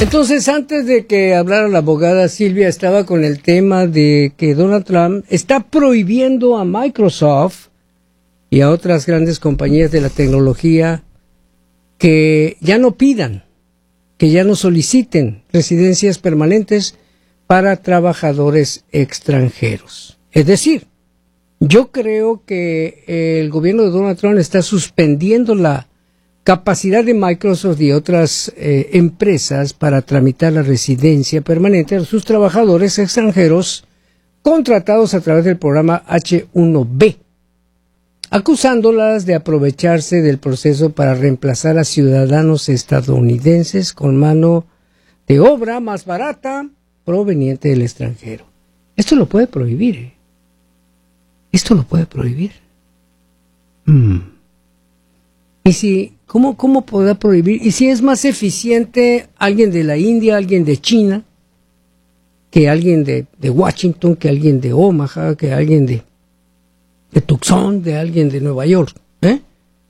Entonces, antes de que hablara la abogada Silvia, estaba con el tema de que Donald Trump está prohibiendo a Microsoft y a otras grandes compañías de la tecnología que ya no pidan, que ya no soliciten residencias permanentes para trabajadores extranjeros. Es decir, yo creo que el gobierno de Donald Trump está suspendiendo la capacidad de Microsoft y otras empresas para tramitar la residencia permanente a sus trabajadores extranjeros contratados a través del programa H-1B, acusándolas de aprovecharse del proceso para reemplazar a ciudadanos estadounidenses con mano de obra más barata proveniente del extranjero. Esto lo puede prohibir, ¿eh? Esto lo puede prohibir. Y si, ¿cómo podrá prohibir? Y si es más eficiente alguien de la India, alguien de China, que alguien de Washington, que alguien de Omaha, que alguien de Tucson, de alguien de Nueva York, ¿eh?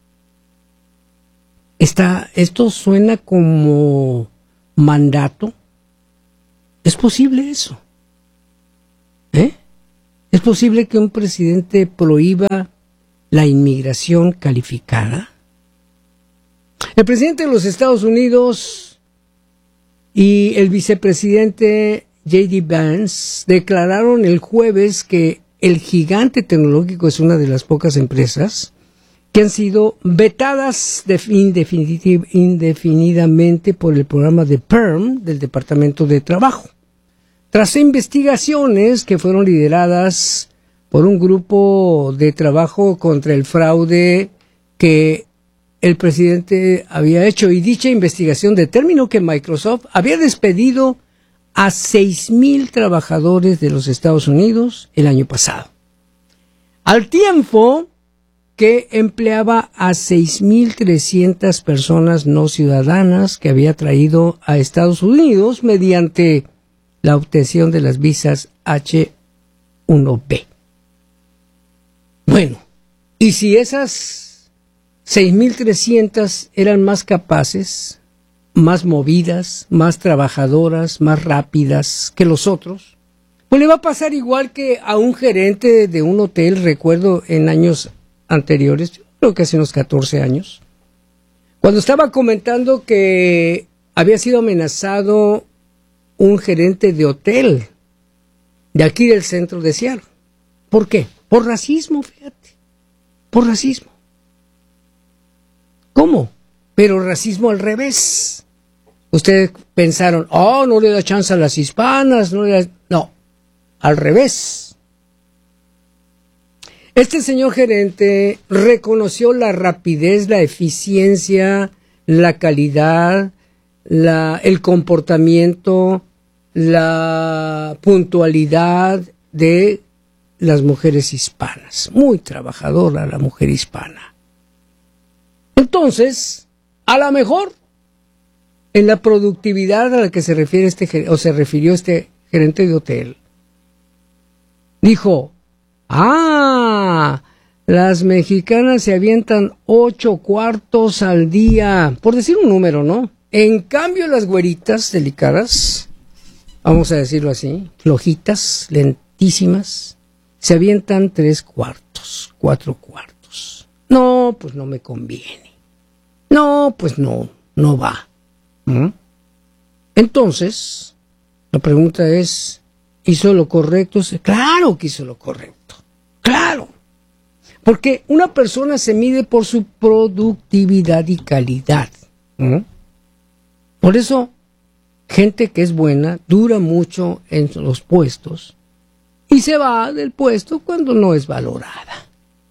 Esto suena como mandato. ¿Es posible eso? ¿Eh? ¿Es posible que un presidente prohíba la inmigración calificada? El presidente de los Estados Unidos y el vicepresidente J.D. Vance declararon el jueves que el gigante tecnológico es una de las pocas empresas que han sido vetadas indefinidamente por el programa de PERM del Departamento de Trabajo, tras investigaciones que fueron lideradas por un grupo de trabajo contra el fraude que el presidente había hecho, y dicha investigación determinó que Microsoft había despedido a 6,000 trabajadores de los Estados Unidos el año pasado, al tiempo que empleaba a 6,300 personas no ciudadanas que había traído a Estados Unidos mediante la obtención de las visas H-1B. Bueno, y si esas 6,300 eran más capaces, más movidas, más trabajadoras, más rápidas que los otros, pues le va a pasar igual que a un gerente de un hotel. Recuerdo en años anteriores, yo creo que hace unos 14 años, cuando estaba comentando que había sido amenazado un gerente de hotel de aquí del centro de Seattle. ¿Por qué? Por racismo, fíjate. Por racismo. ¿Cómo? Pero racismo al revés. Ustedes pensaron, no le da chance a las hispanas, no, al revés. Este señor gerente reconoció la rapidez, la eficiencia, la calidad, el comportamiento, la puntualidad de las mujeres hispanas. Muy trabajadora la mujer hispana. Entonces, a lo mejor, en la productividad a la que se refiere se refirió este gerente de hotel, dijo, las mexicanas se avientan 8 cuartos al día, por decir un número, ¿no? En cambio, las güeritas delicadas, vamos a decirlo así, flojitas, lentísimas, se avientan 3 cuartos, 4 cuartos. No, pues no me conviene. No, pues no va. Entonces, la pregunta es, ¿hizo lo correcto? Claro que hizo lo correcto. Claro. Porque una persona se mide por su productividad y calidad. Por eso, gente que es buena dura mucho en los puestos y se va del puesto cuando no es valorada.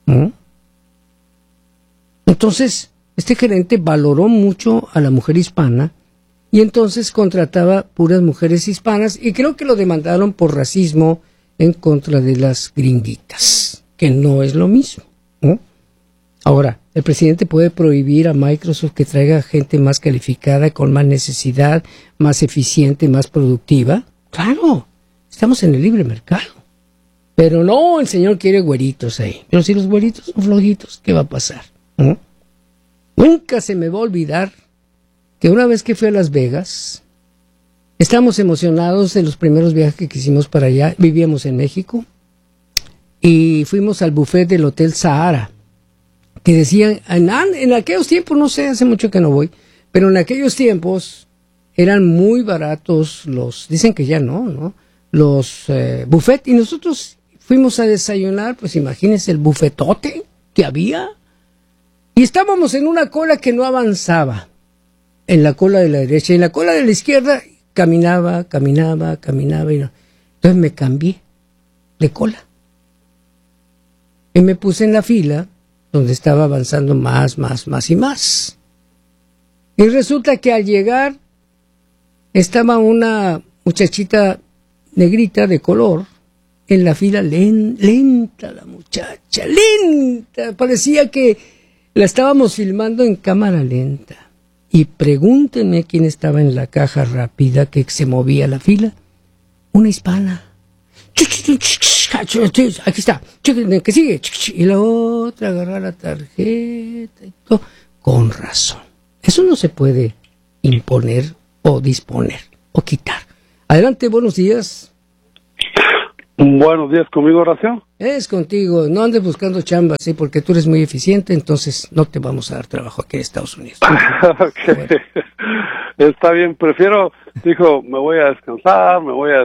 Entonces, este gerente valoró mucho a la mujer hispana y entonces contrataba puras mujeres hispanas, y creo que lo demandaron por racismo en contra de las gringuitas, que no es lo mismo. Ahora, ¿el presidente puede prohibir a Microsoft que traiga gente más calificada, con más necesidad, más eficiente, más productiva? Claro, estamos en el libre mercado. Pero no, el señor quiere güeritos ahí. Pero si los güeritos son flojitos, ¿qué va a pasar? Nunca se me va a olvidar que una vez que fui a Las Vegas, Estamos emocionados de los primeros viajes que hicimos para allá. Vivíamos en México y fuimos al buffet del Hotel Sahara, que decían, en aquellos tiempos, no sé, hace mucho que no voy, pero en aquellos tiempos eran muy baratos dicen que ya no, los buffet, y nosotros fuimos a desayunar, pues imagínense el buffetote que había, y estábamos en una cola que no avanzaba, en la cola de la derecha, y en la cola de la izquierda caminaba, y no. Entonces me cambié de cola, y me puse en la fila, donde estaba avanzando más y más. Y resulta que al llegar estaba una muchachita negrita de color en la fila, lenta la muchacha, lenta, parecía que la estábamos filmando en cámara lenta. Y pregúntenme quién estaba en la caja rápida que se movía la fila. Una hispana. Aquí está, que sigue. Y la otra agarra la tarjeta y todo. Con razón. Eso no se puede imponer o disponer o quitar. Adelante, buenos días. Buenos días, ¿conmigo, Horacio? Es contigo, no andes buscando chamba, sí, porque tú eres muy eficiente, entonces no te vamos a dar trabajo aquí en Estados Unidos. Okay. Bueno. Está bien, dijo, me voy a descansar. No voy a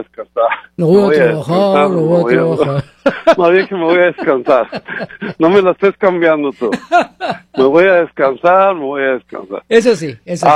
trabajar. No dije, me voy a descansar. No me la estés cambiando tú. Me voy a descansar. Eso sí.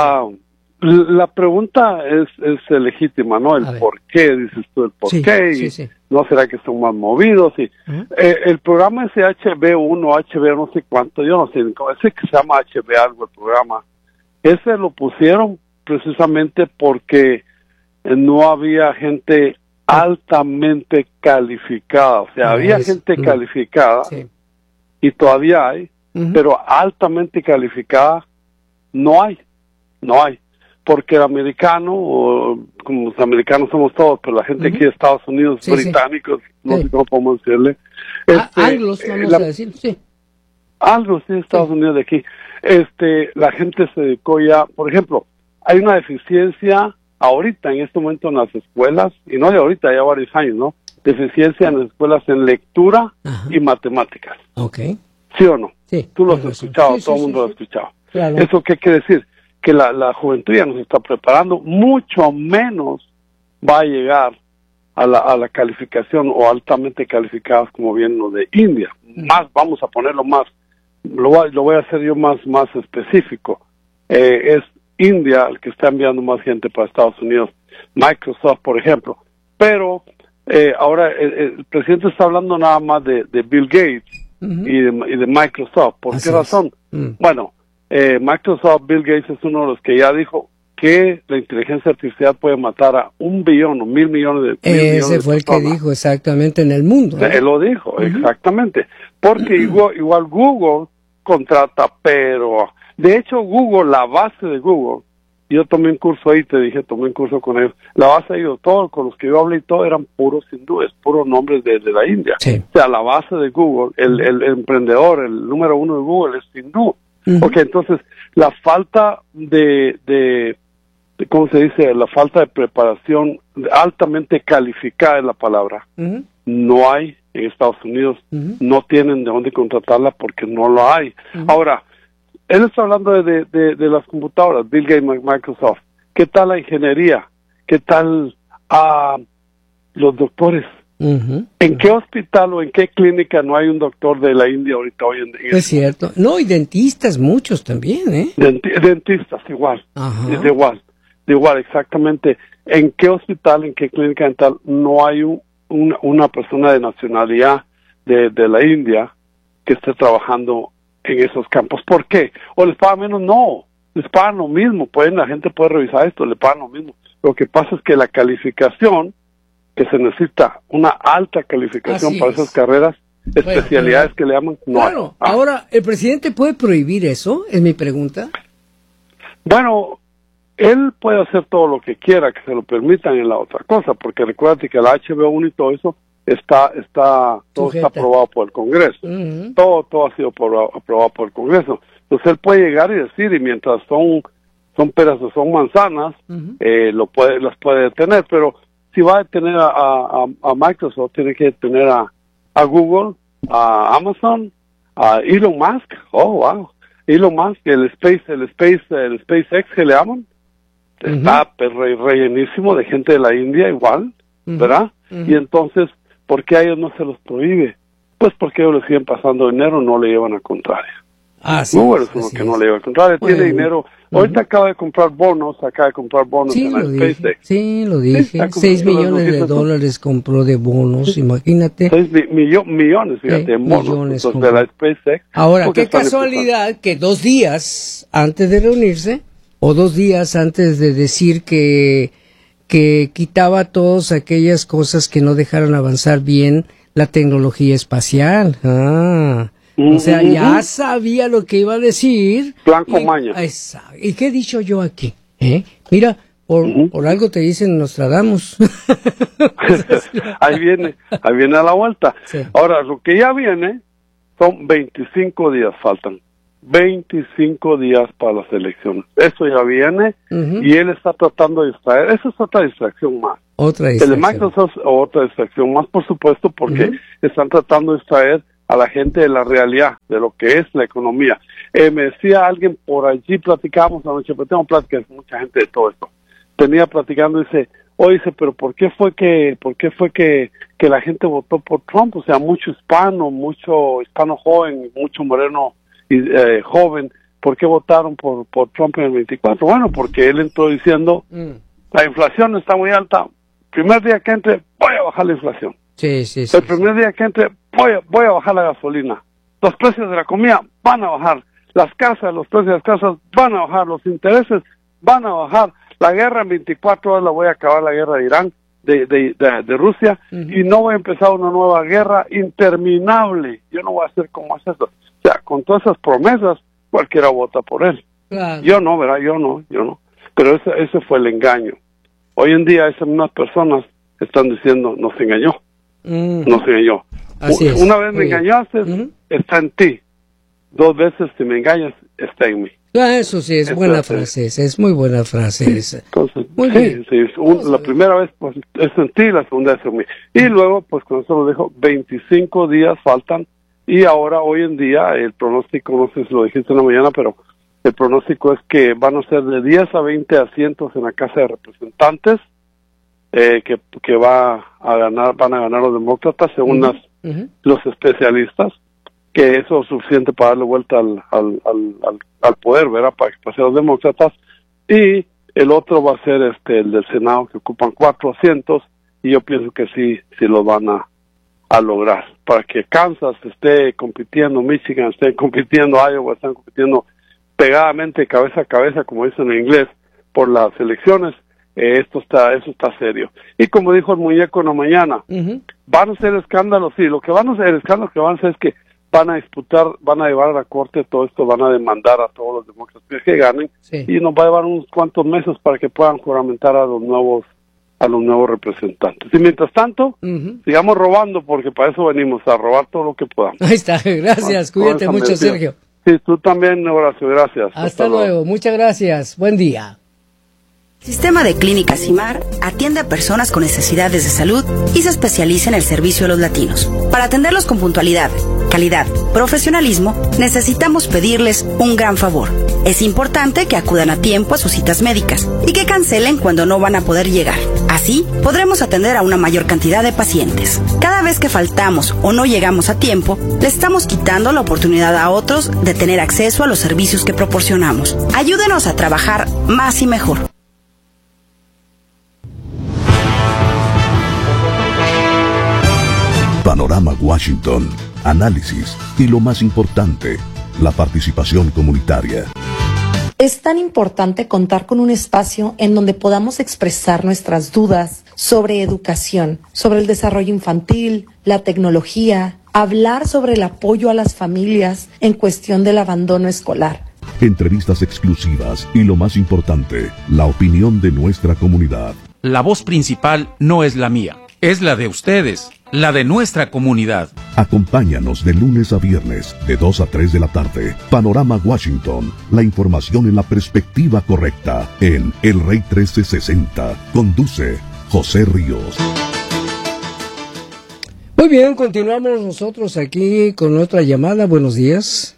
La pregunta es legítima, ¿no? El por qué, dices tú, el por qué. Sí. ¿No será que son más movidos? Y, el programa ese HB1, HB no sé cuánto, yo no sé, ese que se llama HB algo el programa, ese lo pusieron precisamente porque no había gente altamente calificada. O sea, había gente calificada, y todavía hay, pero altamente calificada no hay. Porque el americano, o como los americanos somos todos, pero la gente aquí de Estados Unidos, británicos, no sé cómo podemos decirle. Anglos, vamos a decir, sí. Anglos, sí, Estados Unidos de aquí. La gente se dedicó ya, por ejemplo, hay una deficiencia ahorita, en este momento en las escuelas, y no de ahorita, ya varios años, ¿no? Deficiencia en las escuelas en lectura y matemáticas. Okay. ¿Sí o no? Sí. Tú lo has escuchado, todo el mundo lo ha escuchado. Claro. ¿Eso qué quiere decir? Que la juventud ya nos está preparando, mucho menos va a llegar a la calificación o altamente calificadas como bien lo de India. Más, vamos a ponerlo más, lo voy a hacer yo más específico. Es India el que está enviando más gente para Estados Unidos, Microsoft, por ejemplo. Pero ahora el presidente está hablando nada más de Bill Gates y de Microsoft. ¿Por qué razón? Bueno, Microsoft, Bill Gates es uno de los que ya dijo que la inteligencia artificial puede matar a 1 billón o 1,000 millones de personas. Ese fue el que dijo exactamente en el mundo, ¿no? Él lo dijo, exactamente. Porque igual Google contrata, pero de hecho Google, la base de Google, yo tomé un curso ahí, tomé un curso con ellos, la base de ellos, todos con los que yo hablé y todo eran puros hindúes, puros nombres de la India. Sí. O sea, la base de Google, el emprendedor, el número 1 de Google es hindú. Ok, entonces la falta de ¿cómo se dice? La falta de preparación altamente calificada es la palabra. No hay en Estados Unidos, no tienen de dónde contratarla porque no lo hay. Ahora, él está hablando de las computadoras, Bill Gates, Microsoft. ¿Qué tal la ingeniería? ¿Qué tal los doctores? ¿En qué hospital o en qué clínica no hay un doctor de la India ahorita hoy en día? Es cierto. No, y dentistas muchos también, ¿eh? Dentistas, igual. Es igual, exactamente. ¿En qué hospital, en qué clínica dental no hay una persona de nacionalidad de la India que esté trabajando en esos campos? ¿Por qué? ¿O les pagan menos? No, les pagan lo mismo. La gente puede revisar esto, le pagan lo mismo. Lo que pasa es que la calificación, que se necesita una alta calificación para esas carreras, especialidades que le llaman, no claro, hay. Ahora, ¿el presidente puede prohibir eso? Es mi pregunta. Bueno, él puede hacer todo lo que quiera, que se lo permitan en la otra cosa, porque recuérdate que la HB1 y todo eso todo está aprobado por el Congreso. Todo ha sido aprobado por el Congreso. Entonces él puede llegar y decir, y mientras son son peras o son manzanas, las puede detener, pero si va a detener a Microsoft, tiene que detener a Google, a Amazon, a Elon Musk. Oh, wow. Elon Musk, el SpaceX que le llaman, está rellenísimo de gente de la India igual, ¿verdad? Y entonces, ¿por qué a ellos no se los prohíbe? Pues porque ellos le siguen pasando dinero, no le llevan a contraria. Google es uno que no le lleva a contraria, tiene dinero. Ahorita acaba de comprar bonos sí, en el SpaceX. Sí, lo dije. 6 millones de dólares compró de bonos, imagínate. 6 millones, fíjate, en bonos de la SpaceX. Ahora, qué casualidad que 2 días antes de reunirse, o 2 días antes de decir que quitaba todas aquellas cosas que no dejaron avanzar bien la tecnología espacial. O sea, ya sabía lo que iba a decir. Plan con maña. ¿Y qué he dicho yo aquí? Mira, por algo te dicen Nostradamus. ahí viene a la vuelta. Sí. Ahora, lo que ya viene son 25 días, faltan 25 días para las elecciones. Eso ya viene y él está tratando de distraer. Eso es otra distracción más. Otra distracción. El de Microsoft, otra distracción más, por supuesto, porque están tratando de distraer a la gente de la realidad, de lo que es la economía. Me decía alguien por allí, platicábamos anoche, pero tengo pláticas con mucha gente de todo esto. Tenía platicando, dice, pero ¿por qué fue que la gente votó por Trump? O sea, mucho hispano joven, mucho moreno y joven, ¿por qué votaron por Trump en el 24? Bueno, porque él entró diciendo, la inflación está muy alta, primer día que entre, voy a bajar la inflación. Sí. El primer día que entre, voy a bajar la gasolina. Los precios de la comida van a bajar. Los precios de las casas van a bajar. Los intereses van a bajar. La guerra en 24 horas la voy a acabar, la guerra de Irán, de Rusia, y no voy a empezar una nueva guerra interminable. Yo no voy a hacer como es eso. O sea, con todas esas promesas, cualquiera vota por él. Claro. Yo no, ¿verdad? Yo no. Pero ese fue el engaño. Hoy en día esas mismas personas están diciendo, nos engañó. Nos engañó. Así es. Una vez me engañaste, está en ti. 2 veces si me engañas, está en mí. Eso sí, es buena frase, es muy buena frase esa. Entonces, la primera vez pues es en ti, la segunda es en mí. Y luego, pues con eso lo dejo, 25 días faltan, y ahora, hoy en día, el pronóstico, no sé si lo dijiste en la mañana, pero el pronóstico es que van a ser de 10 a 20 asientos en la Casa de Representantes, que van a ganar los demócratas, según los especialistas, que eso es suficiente para darle vuelta al poder, ¿verdad? Para que pasen los demócratas. Y el otro va a ser el del Senado, que ocupan 4 asientos, y yo pienso que sí lo van a lograr, para que Kansas esté compitiendo, Michigan esté compitiendo, Iowa están compitiendo pegadamente, cabeza a cabeza, como dicen en inglés, por las elecciones. Eso está serio. Y como dijo el muñeco en la mañana, van a ser escándalos, sí, el escándalo que van a hacer es que van a disputar, van a llevar a la corte todo esto, van a demandar a todos los demócratas que ganen, y nos va a llevar unos cuantos meses para que puedan juramentar a los nuevos representantes. Y mientras tanto, sigamos robando, porque para eso venimos, a robar todo lo que podamos. Ahí está, gracias, cuídate mucho, Sergio. Sí, tú también, Horacio, gracias. Hasta luego, muchas gracias, buen día. Sistema de Clínicas CIMAR atiende a personas con necesidades de salud y se especializa en el servicio a los latinos. Para atenderlos con puntualidad, calidad, profesionalismo, necesitamos pedirles un gran favor. Es importante que acudan a tiempo a sus citas médicas y que cancelen cuando no van a poder llegar. Así, podremos atender a una mayor cantidad de pacientes. Cada vez que faltamos o no llegamos a tiempo, le estamos quitando la oportunidad a otros de tener acceso a los servicios que proporcionamos. Ayúdenos a trabajar más y mejor. Panorama Washington, análisis y lo más importante, la participación comunitaria. Es tan importante contar con un espacio en donde podamos expresar nuestras dudas sobre educación, sobre el desarrollo infantil, la tecnología, hablar sobre el apoyo a las familias en cuestión del abandono escolar. Entrevistas exclusivas y lo más importante, la opinión de nuestra comunidad. La voz principal no es la mía, es la de ustedes. la de nuestra comunidad. Acompáñanos de lunes a viernes, de 2 a 3 de la tarde. Panorama Washington, la información en la perspectiva correcta, en El Rey 1360. Conduce José Ríos. Muy bien, continuamos nosotros aquí con otra llamada. Buenos días.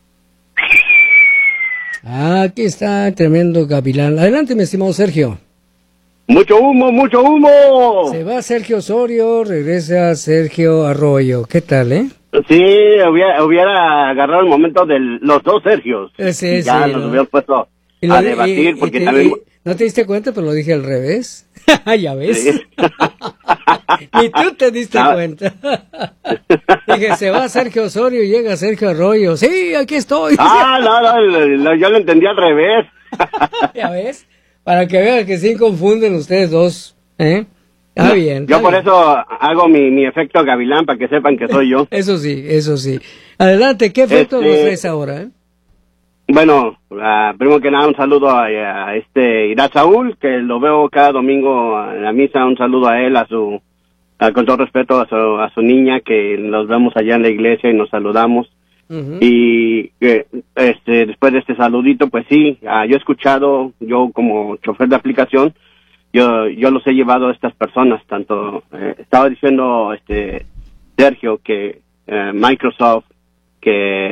Aquí está tremendo gavilán. Adelante, mi estimado Sergio. ¡Mucho humo, mucho humo! Se va Sergio Osorio, regresa Sergio Arroyo. ¿Qué tal, Sí, hubiera agarrado el momento de los dos Sergios. Sí, ya nos hubiera puesto a debatir, porque también... ¿No te diste cuenta? Pero lo dije al revés. Ya ves. Sí. Ni tú te diste cuenta. Dije, se va Sergio Osorio y llega Sergio Arroyo. Sí, aquí estoy. No, yo lo entendí al revés. Ya ves. Para que vean que sí confunden ustedes dos, Está bien. Yo por eso hago mi efecto gavilán, para que sepan que soy yo. Eso sí. Adelante, ¿qué efecto nos traes ahora? Bueno, primero que nada un saludo a Irá Saúl, que lo veo cada domingo en la misa. Un saludo a él, con todo respeto a su niña, que nos vemos allá en la iglesia y nos saludamos. Uh-huh. Y después de este saludito, pues sí, yo he escuchado, yo como chofer de aplicación, yo los he llevado a estas personas, tanto estaba diciendo Sergio que Microsoft, que